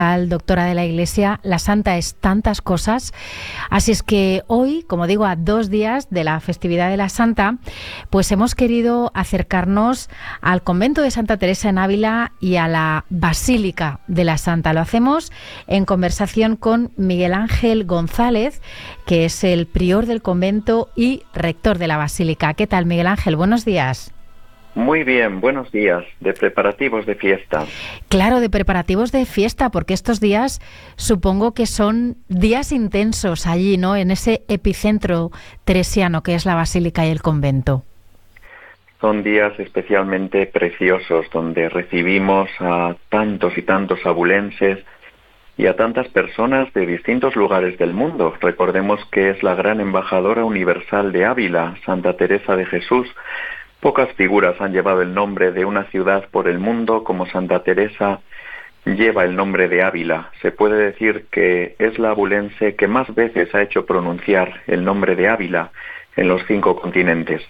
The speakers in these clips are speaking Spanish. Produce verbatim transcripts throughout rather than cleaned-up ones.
doctora de la Iglesia, la Santa es tantas cosas, así es que hoy, como digo, a dos días de la festividad de la Santa, pues hemos querido acercarnos al convento de Santa Teresa en Ávila y a la Basílica de la Santa. Lo hacemos en conversación con Miguel Ángel González, que es el prior del convento y rector de la Basílica. ¿Qué tal, Miguel Ángel? Buenos días. Muy bien, buenos días, de preparativos de fiesta. Claro, de preparativos de fiesta, porque estos días supongo que son días intensos allí, ¿no?, en ese epicentro teresiano que es la Basílica y el convento. Son días especialmente preciosos, donde recibimos a tantos y tantos abulenses y a tantas personas de distintos lugares del mundo. Recordemos que es la gran embajadora universal de Ávila, Santa Teresa de Jesús. Pocas figuras han llevado el nombre de una ciudad por el mundo como Santa Teresa lleva el nombre de Ávila. Se puede decir que es la abulense que más veces ha hecho pronunciar el nombre de Ávila en los cinco continentes.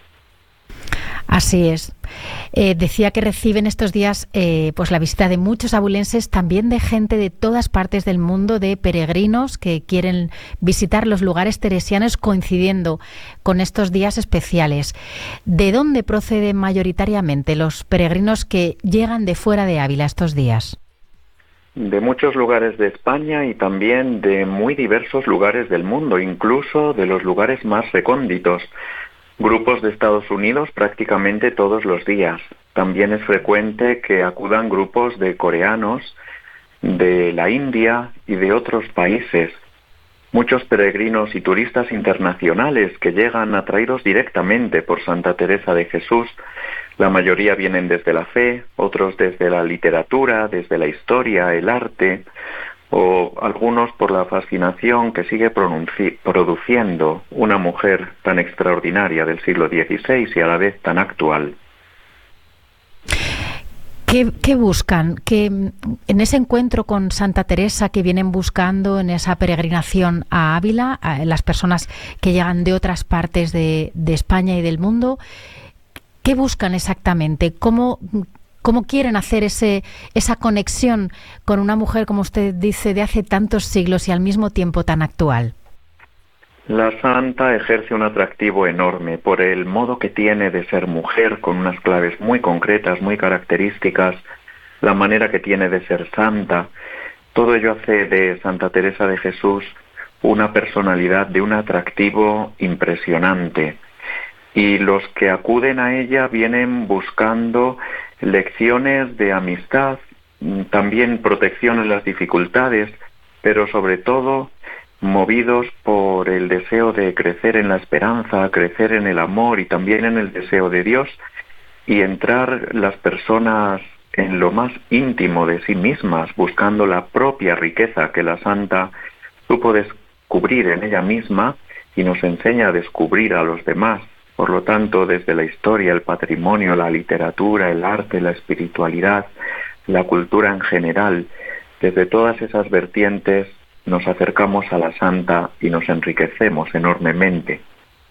Así es. Eh, decía que reciben estos días eh, pues la visita de muchos abulenses, también de gente de todas partes del mundo, de peregrinos que quieren visitar los lugares teresianos coincidiendo con estos días especiales. ¿De dónde proceden mayoritariamente los peregrinos que llegan de fuera de Ávila estos días? De muchos lugares de España y también de muy diversos lugares del mundo, incluso de los lugares más recónditos. Grupos de Estados Unidos prácticamente todos los días. También es frecuente que acudan grupos de coreanos, de la India y de otros países. Muchos peregrinos y turistas internacionales que llegan atraídos directamente por Santa Teresa de Jesús. La mayoría vienen desde la fe, otros desde la literatura, desde la historia, el arte, o algunos por la fascinación que sigue pronunci- produciendo una mujer tan extraordinaria del siglo dieciséis y a la vez tan actual. ¿Qué, qué buscan? ¿Qué, en ese encuentro con Santa Teresa que vienen buscando, en esa peregrinación a Ávila, a las personas que llegan de otras partes de, de España y del mundo, ¿qué buscan exactamente? ¿Cómo ¿Cómo quieren hacer ese esa conexión con una mujer, como usted dice, de hace tantos siglos y al mismo tiempo tan actual? La Santa ejerce un atractivo enorme por el modo que tiene de ser mujer, con unas claves muy concretas, muy características, la manera que tiene de ser santa. Todo ello hace de Santa Teresa de Jesús una personalidad de un atractivo impresionante. Y los que acuden a ella vienen buscando lecciones de amistad, también protección en las dificultades, pero sobre todo movidos por el deseo de crecer en la esperanza, crecer en el amor y también en el deseo de Dios, y entrar las personas en lo más íntimo de sí mismas, buscando la propia riqueza que la Santa supo descubrir en ella misma y nos enseña a descubrir a los demás. Por lo tanto, desde la historia, el patrimonio, la literatura, el arte, la espiritualidad, la cultura en general, desde todas esas vertientes nos acercamos a la Santa y nos enriquecemos enormemente.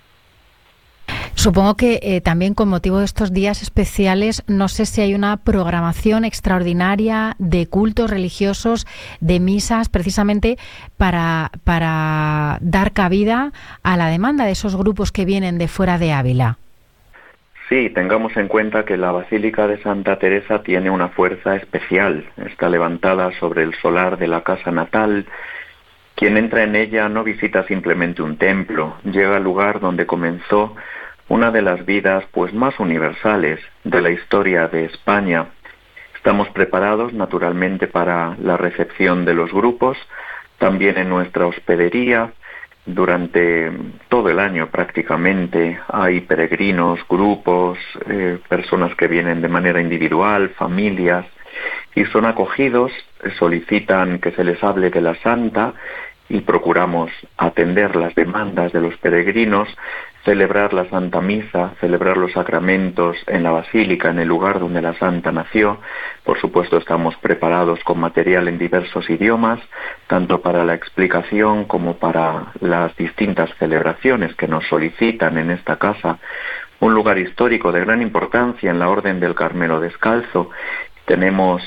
Supongo que eh, también con motivo de estos días especiales, no sé si hay una programación extraordinaria de cultos religiosos, de misas, precisamente para, para dar cabida a la demanda de esos grupos que vienen de fuera de Ávila. Sí, tengamos en cuenta que la Basílica de Santa Teresa tiene una fuerza especial. Está levantada sobre el solar de la casa natal. Quien entra en ella no visita simplemente un templo, llega al lugar donde comenzó una de las vidas pues más universales de la historia de España. Estamos preparados naturalmente para la recepción de los grupos, también en nuestra hospedería. Durante todo el año prácticamente hay peregrinos, grupos, eh, personas que vienen de manera individual, familias, y son acogidos, solicitan que se les hable de la Santa y procuramos atender las demandas de los peregrinos, celebrar la Santa Misa, celebrar los sacramentos en la Basílica, en el lugar donde la Santa nació. Por supuesto, estamos preparados con material en diversos idiomas, tanto para la explicación como para las distintas celebraciones que nos solicitan en esta casa. Un lugar histórico de gran importancia en la Orden del Carmelo Descalzo. Tenemos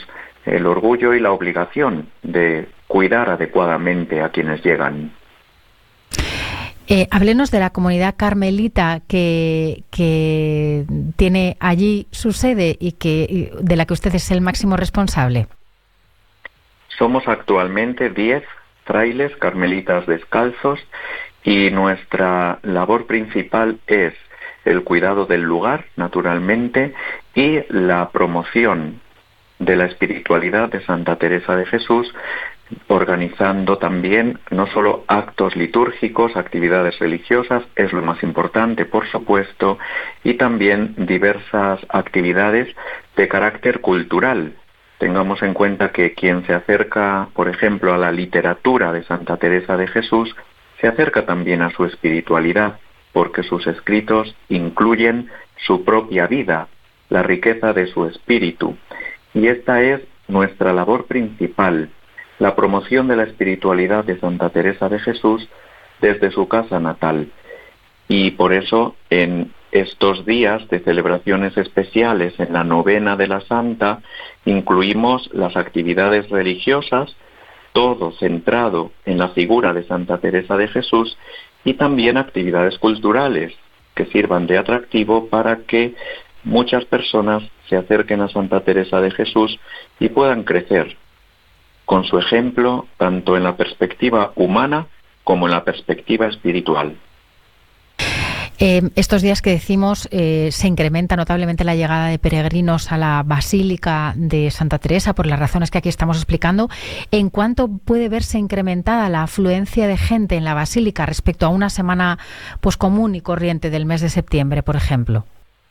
el orgullo y la obligación de cuidar adecuadamente a quienes llegan. Eh, háblenos de la comunidad carmelita que, que tiene allí su sede y que de la que usted es el máximo responsable. Somos actualmente diez frailes carmelitas descalzos y nuestra labor principal es el cuidado del lugar, naturalmente, y la promoción de la espiritualidad de Santa Teresa de Jesús, organizando también no solo actos litúrgicos, actividades religiosas, es lo más importante, por supuesto, y también diversas actividades de carácter cultural. Tengamos en cuenta que quien se acerca, por ejemplo, a la literatura de Santa Teresa de Jesús, se acerca también a su espiritualidad, porque sus escritos incluyen su propia vida, la riqueza de su espíritu. Y esta es nuestra labor principal, la promoción de la espiritualidad de Santa Teresa de Jesús desde su casa natal. Y por eso, en estos días de celebraciones especiales en la novena de la Santa, incluimos las actividades religiosas, todo centrado en la figura de Santa Teresa de Jesús, y también actividades culturales que sirvan de atractivo para que muchas personas se acerquen a Santa Teresa de Jesús y puedan crecer con su ejemplo, tanto en la perspectiva humana como en la perspectiva espiritual. Eh, estos días que decimos eh, se incrementa notablemente la llegada de peregrinos a la Basílica de Santa Teresa por las razones que aquí estamos explicando. ¿En cuánto puede verse incrementada la afluencia de gente en la Basílica respecto a una semana pues común y corriente del mes de septiembre, por ejemplo?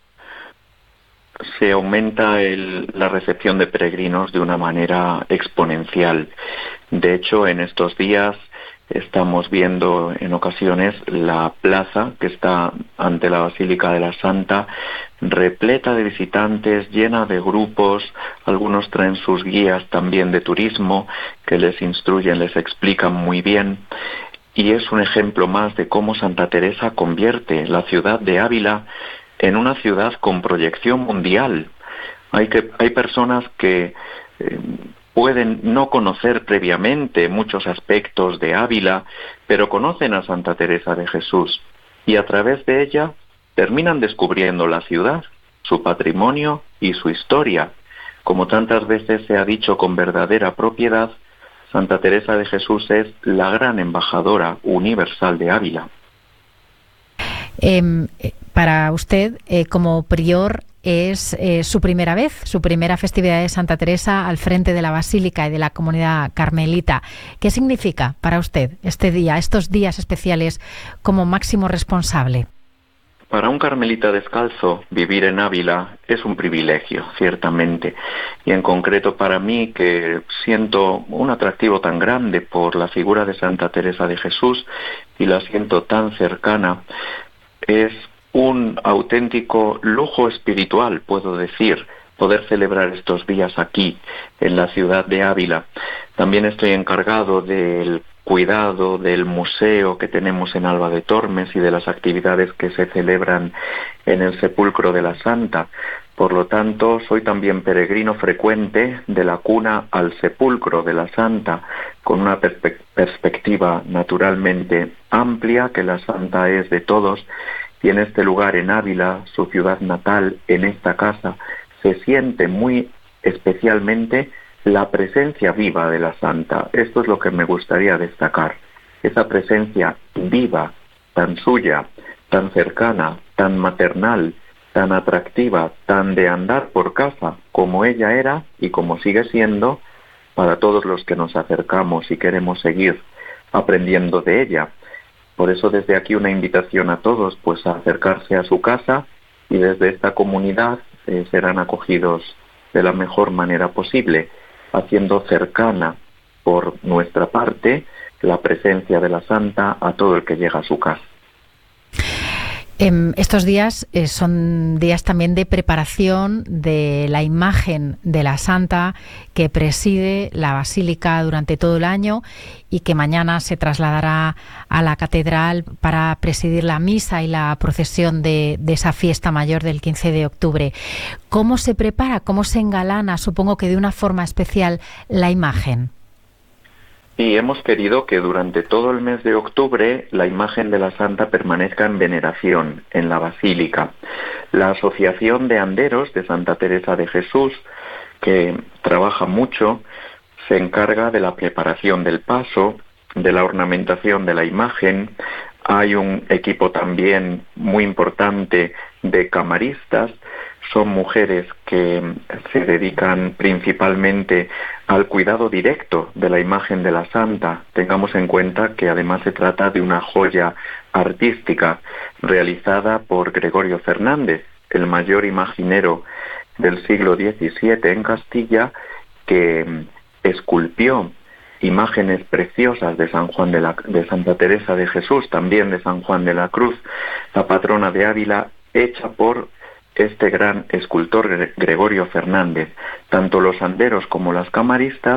Se aumenta el, la recepción de peregrinos de una manera exponencial. De hecho, en estos días estamos viendo en ocasiones la plaza que está ante la Basílica de la Santa repleta de visitantes, llena de grupos. Algunos traen sus guías también de turismo que les instruyen, les explican muy bien. Y es un ejemplo más de cómo Santa Teresa convierte la ciudad de Ávila en una ciudad con proyección mundial. Hay, que, hay personas que eh, pueden no conocer previamente muchos aspectos de Ávila, pero conocen a Santa Teresa de Jesús y a través de ella terminan descubriendo la ciudad, su patrimonio y su historia. Como tantas veces se ha dicho con verdadera propiedad, Santa Teresa de Jesús es la gran embajadora universal de Ávila. Eh, para usted, eh, como prior, es eh, su primera vez, su primera festividad de Santa Teresa al frente de la Basílica y de la comunidad carmelita. ¿Qué significa para usted este día, estos días especiales, como máximo responsable? Para un carmelita descalzo, vivir en Ávila es un privilegio, ciertamente. Y en concreto para mí, que siento un atractivo tan grande por la figura de Santa Teresa de Jesús y la siento tan cercana, es un auténtico lujo espiritual, puedo decir, poder celebrar estos días aquí, en la ciudad de Ávila. También estoy encargado del cuidado del museo que tenemos en Alba de Tormes y de las actividades que se celebran en el sepulcro de la Santa. Por lo tanto, soy también peregrino frecuente de la cuna al sepulcro de la Santa, con una perspe- perspectiva naturalmente amplia, que la Santa es de todos, y en este lugar, en Ávila, su ciudad natal, en esta casa, se siente muy especialmente la presencia viva de la Santa. Esto es lo que me gustaría destacar, esa presencia viva, tan suya, tan cercana, tan maternal, tan atractiva, tan de andar por casa, como ella era y como sigue siendo para todos los que nos acercamos y queremos seguir aprendiendo de ella. Por eso desde aquí una invitación a todos pues a acercarse a su casa y desde esta comunidad eh, serán acogidos de la mejor manera posible, haciendo cercana por nuestra parte la presencia de la Santa a todo el que llega a su casa. Eh, estos días eh, son días también de preparación de la imagen de la Santa que preside la Basílica durante todo el año y que mañana se trasladará a la catedral para presidir la misa y la procesión de, de esa fiesta mayor del quince de octubre. ¿Cómo se prepara, cómo se engalana, supongo que de una forma especial, la imagen? Y hemos querido que durante todo el mes de octubre la imagen de la Santa permanezca en veneración en la Basílica. La Asociación de Anderos de Santa Teresa de Jesús, que trabaja mucho, se encarga de la preparación del paso, de la ornamentación de la imagen. Hay un equipo también muy importante de camaristas. Son mujeres que se dedican principalmente al cuidado directo de la imagen de la Santa. Tengamos en cuenta que además se trata de una joya artística realizada por Gregorio Fernández, el mayor imaginero del siglo diecisiete en Castilla, que esculpió imágenes preciosas de San Juan de la, de Santa Teresa de Jesús, también de San Juan de la Cruz, la patrona de Ávila, hecha por este gran escultor Gregorio Fernández. Tanto los anderos como las camaristas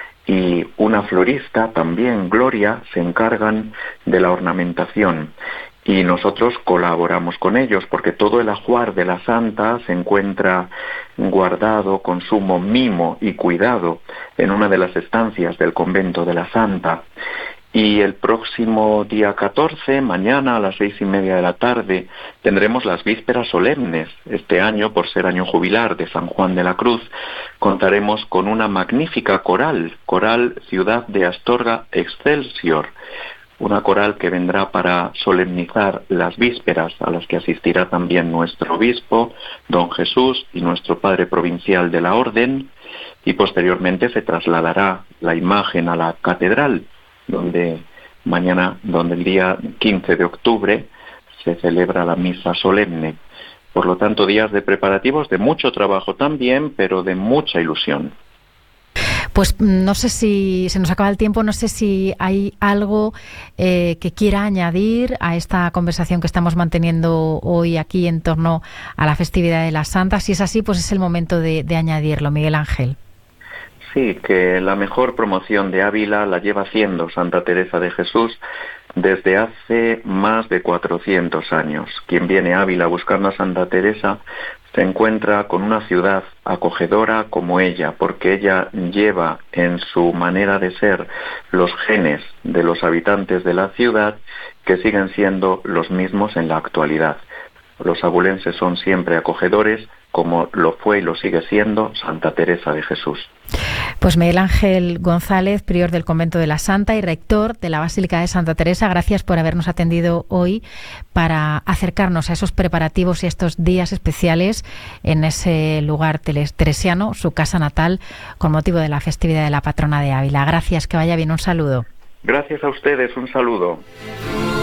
y una florista, también Gloria, se encargan de la ornamentación. Y nosotros colaboramos con ellos porque todo el ajuar de la Santa se encuentra guardado con sumo mimo y cuidado en una de las estancias del convento de la Santa. Y el próximo día catorce, mañana a las seis y media de la tarde, tendremos las vísperas solemnes. Este año, por ser año jubilar de San Juan de la Cruz, contaremos con una magnífica coral, coral Ciudad de Astorga Excelsior, una coral que vendrá para solemnizar las vísperas, a las que asistirá también nuestro obispo, don Jesús, y nuestro padre provincial de la Orden, y posteriormente se trasladará la imagen a la catedral, donde mañana, donde el día quince de octubre, se celebra la misa solemne. Por lo tanto, días de preparativos, de mucho trabajo también, pero de mucha ilusión. Pues no sé si se nos acaba el tiempo, no sé si hay algo eh, que quiera añadir a esta conversación que estamos manteniendo hoy aquí en torno a la festividad de la Santa. Si es así, pues es el momento de, de añadirlo, Miguel Ángel. Sí, que la mejor promoción de Ávila la lleva haciendo Santa Teresa de Jesús desde hace más de cuatrocientos años. Quien viene a Ávila buscando a Santa Teresa se encuentra con una ciudad acogedora como ella, porque ella lleva en su manera de ser los genes de los habitantes de la ciudad que siguen siendo los mismos en la actualidad. Los abulenses son siempre acogedores, como lo fue y lo sigue siendo Santa Teresa de Jesús. Pues Miguel Ángel González, prior del Convento de la Santa y rector de la Basílica de Santa Teresa, gracias por habernos atendido hoy para acercarnos a esos preparativos y a estos días especiales en ese lugar teresiano, su casa natal, con motivo de la festividad de la patrona de Ávila. Gracias, que vaya bien, un saludo. Gracias a ustedes, un saludo.